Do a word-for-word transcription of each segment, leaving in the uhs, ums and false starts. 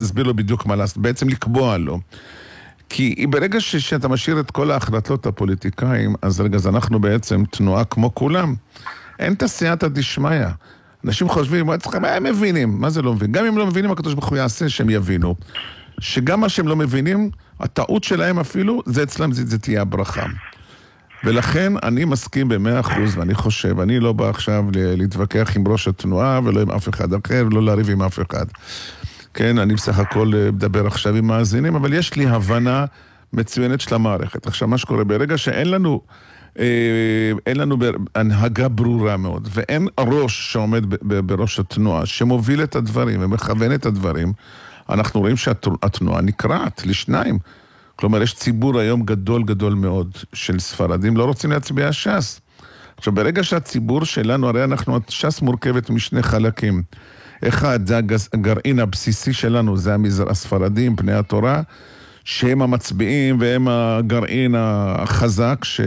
להסביר לו בדיוק מה לעשות, בעצם לקבוע לו. כי ברגע ש- שאתה משאיר את כל ההחלטות הפוליטיקאים, אז רגע, אז אנחנו בעצם תנועה כמו כולם. אין את הסייעתא דשמיא. אנשים חושבים, מה צריכים, הם מבינים, מה זה לא מבין? גם אם לא מבינים, הקדוש ברוך הוא יעשה שהם יבינו. שגם מה שהם לא מבינים, הטעות שלהם אפילו, זה אצלם, זה, זה תהיה הברכה. ולכן אני מסכים במאה אחוז, ואני חושב, אני לא בא עכשיו להתווכח עם ראש התנועה, ולא עם אף אחד אחר, ולא להריב עם אף אחד. כן, אני בסך הכל מדבר עכשיו עם מאזינים, אבל יש לי הבנה מצוינת של המערכת. עכשיו, מה שקורה, ברגע שאין לנו, אה, אין לנו הנהגה ברורה מאוד, ואין ראש שעומד ב- ב- בראש התנועה, שמוביל את הדברים ומכוון את הדברים, אנחנו רואים שהתנועה נקרעת לשניים. כלומר, יש ציבור היום גדול גדול מאוד של ספרדים, לא רוצים להצביע ש"ס. עכשיו, ברגע שהציבור שלנו, הרי אנחנו, ש"ס מורכבת משני חלקים. אחד, זה הגרעין הבסיסי שלנו, זה הספרדים, פני התורה, שהם המצביעים והם הגרעין החזק ש...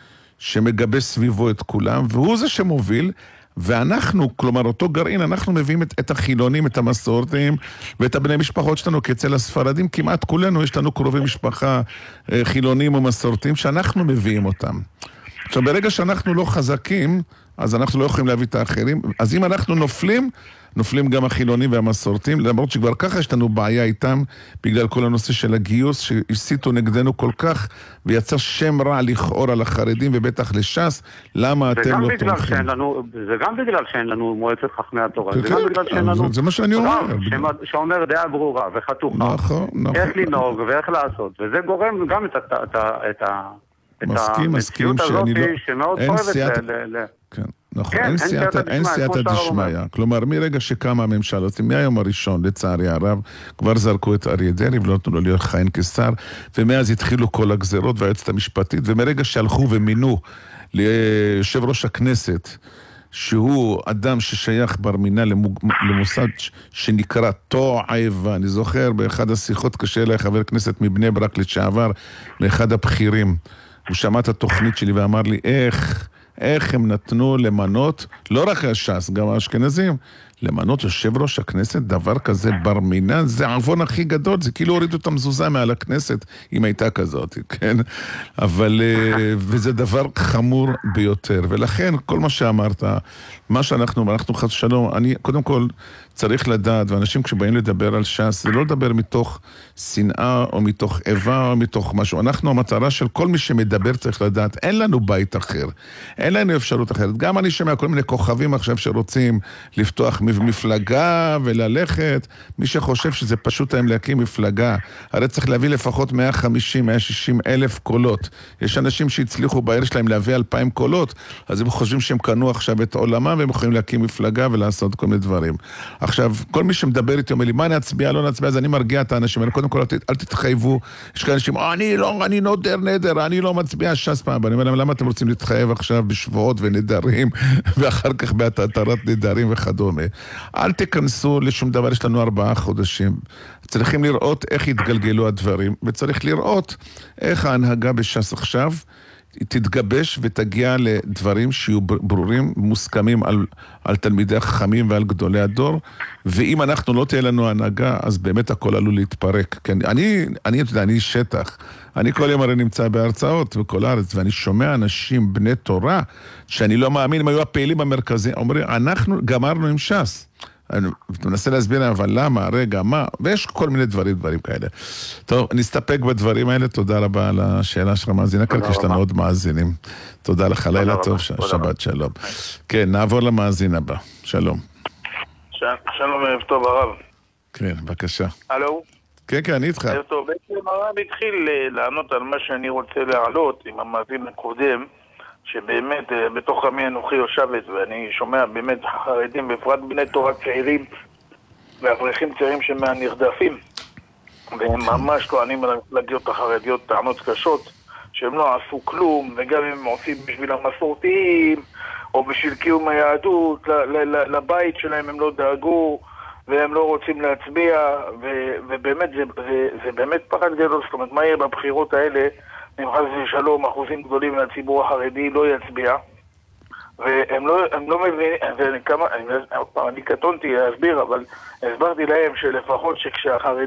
שמגבש סביבו את כולם, והוא זה שמוביל, ואנחנו, כלומר אותו גרעין, אנחנו מביאים את, את החילונים, את המסורתיים, ואת הבני משפחות שלנו, כי אצל הספרדים כמעט כולנו, יש לנו קרובי משפחה חילונים ומסורתיים, שאנחנו מביאים אותם. עכשיו, ברגע שאנחנו לא חזקים, אז אנחנו לא יכולים להביא את האחרים, אז אם אנחנו נופלים, נופלים גם החילונים והמסורתיים, למרות שכבר ככה יש לנו בעיה איתם, בגלל כל הנושא של הגיוס, שהסיתו נגדנו כל כך, ויצא שם רע לכאור על החרדים, ובטח לש"ס, למה אתם לא תומכים? זה גם בגלל שאין לנו מועצת חכמי התורה, זה גם בגלל שאין לנו... זה מה שאני אומר. שאומר דעה ברורה וחתוכה, איך לנהוג ואיך לעשות, וזה גורם גם את ה... מסכים, מסכים שאני לא... שמאוד פועלת ל... כן, נכון, אין סייעתא דשמיא. כלומר, מרגע שקמה הממשלה, מהיום הראשון, לצערי הרב, כבר זרקו את אריה דרעי ולא נתנו לו להיות לכהן כשר, ומאז התחילו כל הגזרות והיועצת המשפטית, ומרגע שהלכו ומינו ליושב ראש הכנסת, שהוא אדם ששייך ברמינה למוסד שנקרא תועבה. אני זוכר באחד השיחות קשה אליי חבר כנסת מבני ברק לשעבר, לאחד הבכירים, הוא שמע את התוכנית שלי ואמר לי, איך, איך הם נתנו למנות, לא רק הש"ס, גם האשכנזים, למנות יושב ראש הכנסת, דבר כזה ברמינה, זה העוון הכי גדול, זה כאילו הורידו את המזוזה מעל הכנסת, אם הייתה כזאת, כן? אבל, וזה דבר חמור ביותר, ולכן כל מה שאמרת, מה שאנחנו, אנחנו חס שלום, אני קודם כל צריך לדעת, ואנשים כשבאים לדבר על ש"ס, זה לא לדבר מתוך שנאה, או מתוך איבה, או מתוך משהו. אנחנו, המטרה של כל מי שמדבר צריך לדעת, אין לנו בית אחר, אין לנו אפשרות אחרת. גם אני שומע כל מיני כוכבים עכשיו שרוצים לפתוח מפלגה וללכת, מי שחושב שזה פשוט הם להקים מפלגה, הרי צריך להביא לפחות מאה וחמישים עד מאה ושישים אלף קולות. יש אנשים שהצליחו בעיר שלהם להביא אלפיים קולות, אז הם חושבים שהם קנו עכשיו את עולמם, והם יכולים להקים מפלגה ולעשות כל מיני דברים. עכשיו, כל מי שמדבר איתי אומר לי, מה נצביע, לא נצביע, אז אני מרגיע את האנשים, אני קודם כל אל תתחייבו, יש כאלה אנשים, אני לא, אני נודר נדר, אני לא מצביע ש"ס פעם, אני אומר להם, למה אתם רוצים להתחייב עכשיו בשבועות ונדרים, ואחר כך בהתרת נדרים וכדומה? אל תכנסו לשום דבר, יש לנו ארבעה חודשים. צריכים לראות איך יתגלגלו הדברים, וצריך לראות איך ההנהגה בש"ס עכשיו תתגבש ותגיע לדברים שיהיו ברורים, מוסכמים על, על תלמידי החכמים ועל גדולי הדור, ואם אנחנו לא תהיה לנו הנהגה, אז באמת הכל עלול להתפרק. כן, אני, אני, אני, אני שטח, אני כל יום הרי נמצא בהרצאות בכל הארץ, ואני שומע אנשים בני תורה, שאני לא מאמין, הם היו הפעילים המרכזיים, אומרים, אנחנו גמרנו עם ש"ס. אני מנסה להסביר, אבל למה, רגע, מה, ויש כל מיני דברים, דברים כאלה. טוב, נסתפק בדברים האלה, תודה רבה על השאלה שלך מאזינה, כי יש לנו עוד מאזינים. תודה לך, לילה טוב, שבת שלום. כן, נעבור למאזין הבא, שלום. שלום, ערב טוב הרב. כן, בבקשה. הלו? כן, כן, אני איתך. ערב טוב, בעצם הרב התחיל לענות על מה שאני רוצה להעלות עם המאזין הקודם, שבאמת בתוך עמי אנוכי יושבת, ואני שומע באמת חרדים, בפרט בני תורה צעירים ואברכים צעירים שמהנרדפים, והם ממש טוענים על המפלגות החרדיות טענות קשות, שהם לא עשו כלום, וגם אם הם עושים בשביל המסורתיים, או בשביל קיום היהדות, לבית שלהם הם לא דאגו, והם לא רוצים להצביע, ובאמת זה, זה, זה באמת פחד גדול. זאת אומרת, מה יהיה בבחירות האלה? נמחז ושלום, אחוזים גדולים מהציבור החרדי לא יצביע, והם לא, הם לא מבינים, וכמה, אני, אני קטונתי להסביר, אבל הסברתי להם שלפחות שכשהחרדי